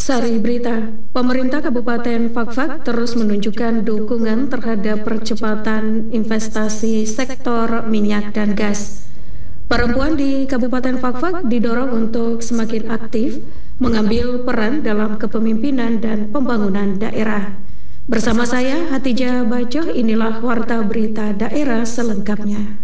Sari berita, pemerintah Kabupaten Fakfak terus menunjukkan dukungan terhadap percepatan investasi sektor minyak dan gas. Perempuan di Kabupaten Fakfak didorong untuk semakin aktif mengambil peran dalam kepemimpinan dan pembangunan daerah. Bersama saya, Hatijah Bacoh, inilah Warta Berita Daerah selengkapnya.